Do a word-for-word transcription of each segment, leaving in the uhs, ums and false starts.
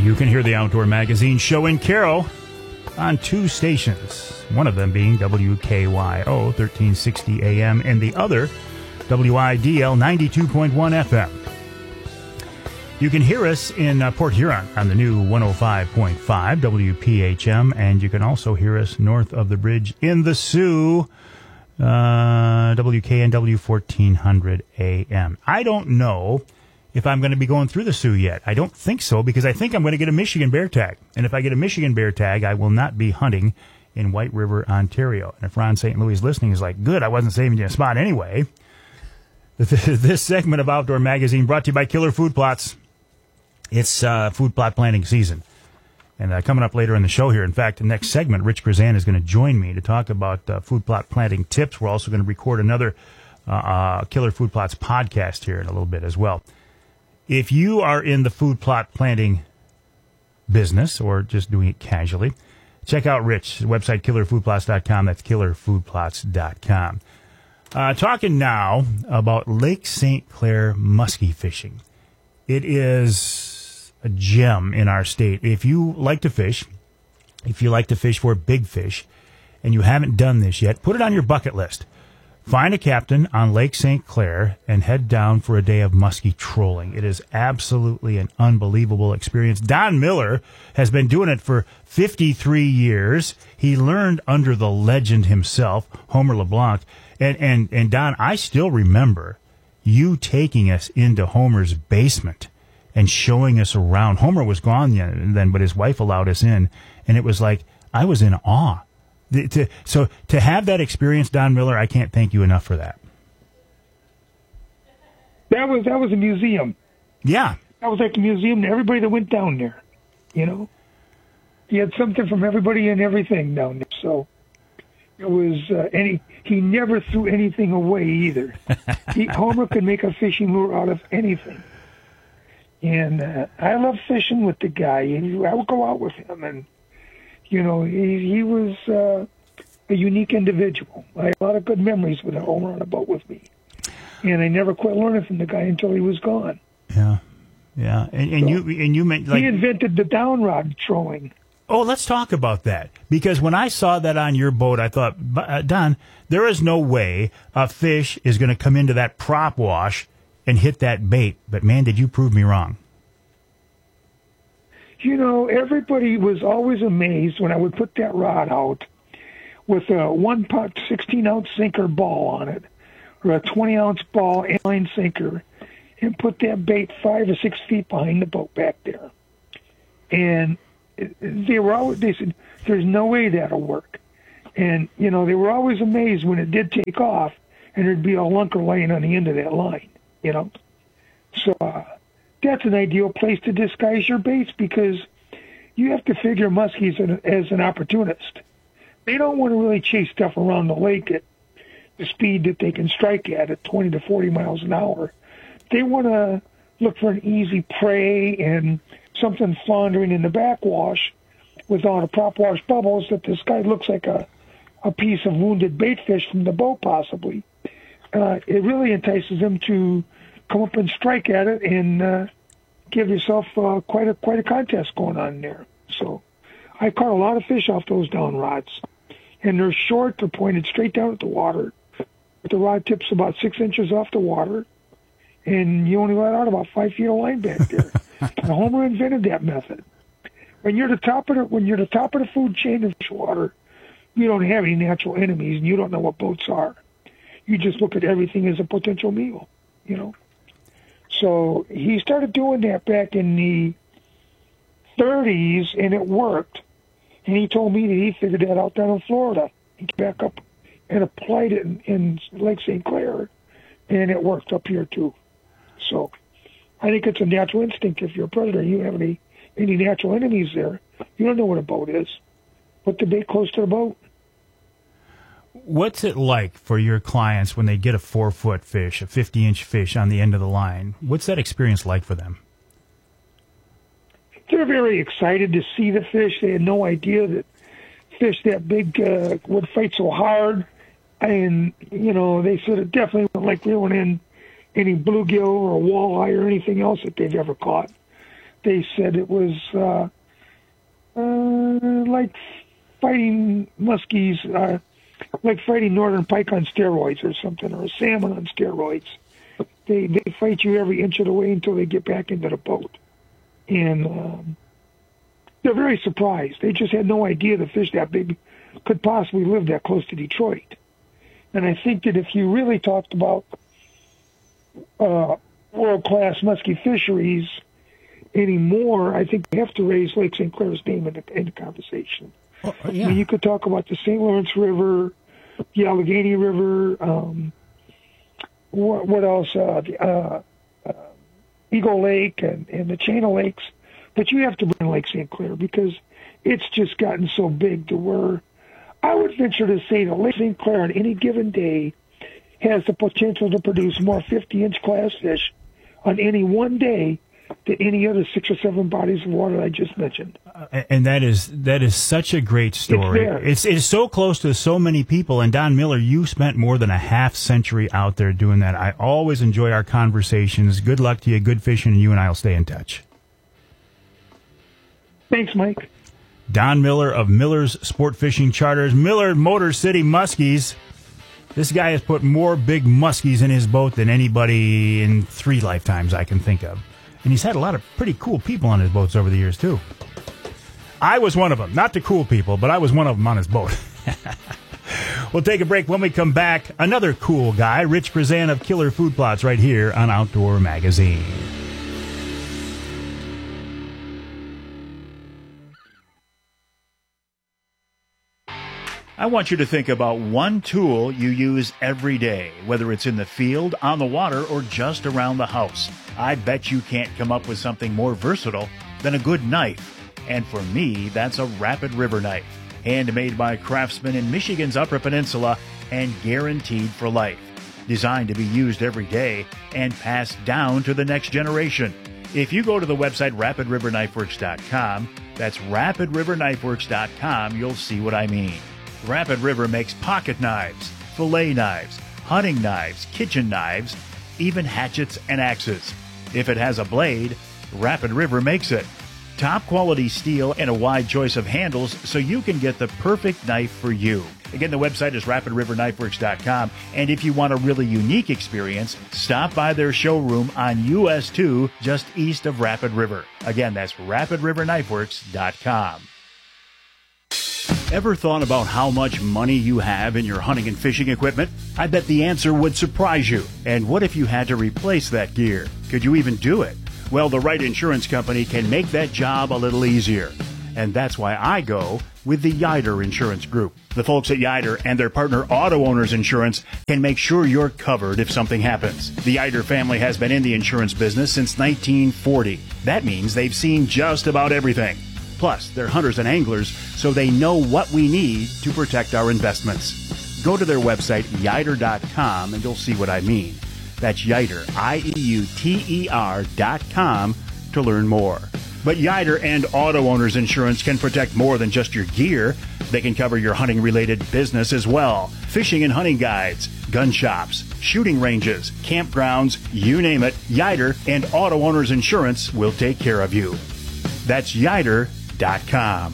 You can hear the Outdoor Magazine show in Carroll on two stations, one of them being W K Y O thirteen sixty A M and the other W I D L ninety-two point one F M. You can hear us in uh, Port Huron on the new one oh five point five W P H M, and you can also hear us north of the bridge in the Sioux, uh, W K N W fourteen hundred A M. I don't know if I'm going to be going through the Sioux yet. I don't think so, because I think I'm going to get a Michigan bear tag. And if I get a Michigan bear tag, I will not be hunting in White River, Ontario. And if Ron Saint Louis is listening, he's like, good, I wasn't saving you a spot anyway. This segment of Outdoor Magazine brought to you by Killer Food Plots. It's uh, food plot planting season. And uh, coming up later in the show here, in fact, the next segment, Rich Grzan is going to join me to talk about uh, food plot planting tips. We're also going to record another uh, uh, Killer Food Plots podcast here in a little bit as well. If you are in the food plot planting business or just doing it casually, check out Rich, website killer food plots dot com. That's killer food plots dot com. Uh, talking now about Lake Saint Clair muskie fishing. It is a gem in our state. If you like to fish, if you like to fish for big fish, and you haven't done this yet, put it on your bucket list. Find a captain on Lake Saint Clair and head down for a day of muskie trolling. It is absolutely an unbelievable experience. Don Miller has been doing it for fifty-three years. He learned under the legend himself, Homer LeBlanc. And, and, and Don, I still remember you taking us into Homer's basement and showing us around. Homer was gone then, but his wife allowed us in, and it was like I was in awe. The, to, so to have that experience, Don Miller, I can't thank you enough for that. That was that was a museum. Yeah, that was like a museum to everybody that went down there. You know, you had something from everybody and everything down there. So it was, uh, and he, he never threw anything away either. he, Homer could make a fishing lure out of anything. And uh, I love fishing with the guy. And I would go out with him, and you know, he, he was uh, a unique individual. I had a lot of good memories with Homer on a boat with me. And I never quit learning from the guy until he was gone. Yeah, yeah. And, and so, you and you meant like... He invented the down rod trolling. Oh, let's talk about that. Because when I saw that on your boat, I thought, uh, Don, there is no way a fish is going to come into that prop wash and hit that bait. But, man, did you prove me wrong. You know, everybody was always amazed when I would put that rod out with a one-pot, sixteen-ounce sinker ball on it, or a twenty-ounce ball inline sinker, and put that bait five or six feet behind the boat back there. And they were always, they said, there's no way that'll work. And, you know, they were always amazed when it did take off, and there'd be a lunker laying on the end of that line, you know. So, uh, that's an ideal place to disguise your baits, because you have to figure muskies as an opportunist. They don't want to really chase stuff around the lake at the speed that they can strike at, at twenty to forty miles an hour. They want to look for an easy prey and something floundering in the backwash without a prop wash bubbles that this guy looks like a, a piece of wounded bait fish from the boat, possibly. Uh, it really entices them to come up and strike at it and uh, give yourself uh, quite a quite a contest going on there. So I caught a lot of fish off those down rods, and they're short. They're pointed straight down at the water. The rod tips about six inches off the water, and you only let out about five feet of line back there. And Homer invented that method. When you're the top of the when you're the top of the food chain of fish water, you don't have any natural enemies, and you don't know what boats are. You just look at everything as a potential meal, you know. So he started doing that back in the thirties, and it worked. And he told me that he figured that out down in Florida. He came back up and applied it in, in Lake Saint Clair, and it worked up here too. So I think it's a natural instinct. If you're a predator, you have any, any natural enemies there. You don't know what a boat is. Put the bait close to the boat. What's it like for your clients when they get a four-foot fish, a fifty-inch fish on the end of the line? What's that experience like for them? They're very excited to see the fish. They had no idea that fish that big uh, would fight so hard. And, you know, they said it definitely wasn't like reeling in any bluegill or walleye or anything else that they've ever caught. they said it was uh, uh, like fighting muskies, uh, like fighting northern pike on steroids or something, or a salmon on steroids. They they fight you every inch of the way until they get back into the boat. And um, they're very surprised. They just had no idea the fish that big could possibly live that close to Detroit. And I think that if you really talked about uh, world-class muskie fisheries anymore, I think you have to raise Lake Saint Clair's name in the, in the conversation. Oh, yeah. I mean, you could talk about the Saint Lawrence River, the Allegheny River, um, what, what else, uh, the, uh, uh, Eagle Lake and, and the chain of lakes. But you have to bring Lake Saint Clair because it's just gotten so big to where I would venture to say that Lake Saint Clair on any given day has the potential to produce more fifty-inch class fish on any one day than any other six or seven bodies of water I just mentioned. Uh, and that is that is such a great story. It's there. It's, it's so close to so many people. And Don Miller, you spent more than a half century out there doing that. I always enjoy our conversations. Good luck to you. Good fishing, and you and I will stay in touch. Thanks, Mike. Don Miller of Miller's Sport Fishing Charters, Miller Motor City Muskies. This guy has put more big muskies in his boat than anybody in three lifetimes I can think of. And he's had a lot of pretty cool people on his boats over the years, too. I was one of them. Not the cool people, but I was one of them on his boat. We'll take a break. When we come back, another cool guy, Rich Krazan of Killer Food Plots, right here on Outdoor Magazine. I want you to think about one tool you use every day, whether it's in the field, on the water, or just around the house. I bet you can't come up with something more versatile than a good knife. And for me, that's a Rapid River knife. Handmade by craftsmen in Michigan's Upper Peninsula and guaranteed for life. Designed to be used every day and passed down to the next generation. If you go to the website rapid river knife works dot com, that's rapid river knife works dot com, you'll see what I mean. Rapid River makes pocket knives, fillet knives, hunting knives, kitchen knives, even hatchets and axes. If it has a blade, Rapid River makes it. Top quality steel and a wide choice of handles so you can get the perfect knife for you. Again, the website is rapid river knife works dot com, and if you want a really unique experience, stop by their showroom on U S two just east of Rapid River. Again, that's rapid river knife works dot com. Ever thought about how much money you have in your hunting and fishing equipment? I bet the answer would surprise you. And what if you had to replace that gear? Could you even do it? Well, the right insurance company can make that job a little easier. And that's why I go with the Yider Insurance Group. The folks at Yider and their partner Auto Owners Insurance can make sure you're covered if something happens. The Yider family has been in the insurance business since nineteen forty. That means they've seen just about everything. Plus, they're hunters and anglers, so they know what we need to protect our investments. Go to their website, yider dot com, and you'll see what I mean. That's Yider, I E U T E R dot com, to learn more. But Yider and Auto Owners Insurance can protect more than just your gear. They can cover your hunting-related business as well. Fishing and hunting guides, gun shops, shooting ranges, campgrounds, you name it, Yider and Auto Owners Insurance will take care of you. That's yider dot com.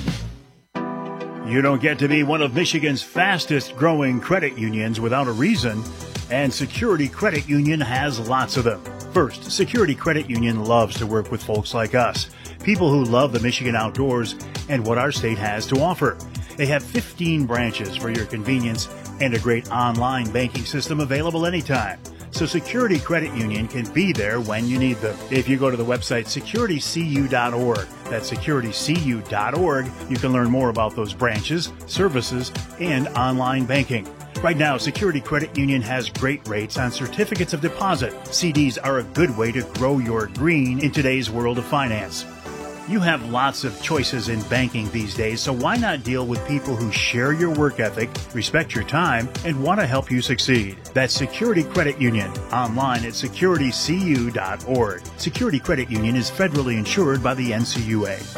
You don't get to be one of Michigan's fastest growing credit unions without a reason, and Security Credit Union has lots of them. First, Security Credit Union loves to work with folks like us, people who love the Michigan outdoors and what our state has to offer. They have fifteen branches for your convenience and a great online banking system available anytime. So Security Credit Union can be there when you need them. If you go to the website security c u dot org, that's security c u dot org, you can learn more about those branches, services, and online banking. Right now, Security Credit Union has great rates on certificates of deposit. C Ds are a good way to grow your green in today's world of finance. You have lots of choices in banking these days, so why not deal with people who share your work ethic, respect your time, and want to help you succeed? That's Security Credit Union, online at security c u dot org. Security Credit Union is federally insured by the N C U A.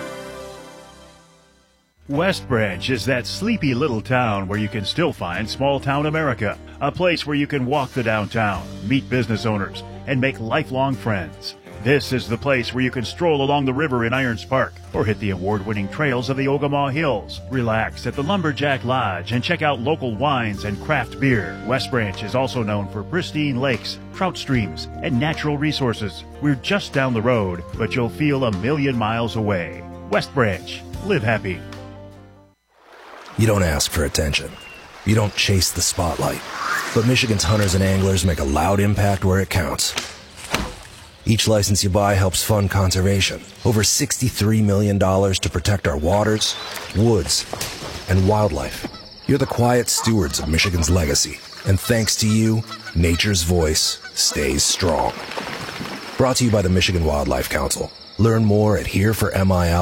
West Branch is that sleepy little town where you can still find small-town America, a place where you can walk the downtown, meet business owners, and make lifelong friends. This is the place where you can stroll along the river in Irons Park or hit the award-winning trails of the Ogemaw Hills. Relax at the Lumberjack Lodge and check out local wines and craft beer. West Branch is also known for pristine lakes, trout streams, and natural resources. We're just down the road, but you'll feel a million miles away. West Branch. Live happy. You don't ask for attention. You don't chase the spotlight. But Michigan's hunters and anglers make a loud impact where it counts. Each license you buy helps fund conservation. Over sixty-three million dollars to protect our waters, woods, and wildlife. You're the quiet stewards of Michigan's legacy. And thanks to you, nature's voice stays strong. Brought to you by the Michigan Wildlife Council. Learn more at here for M I L.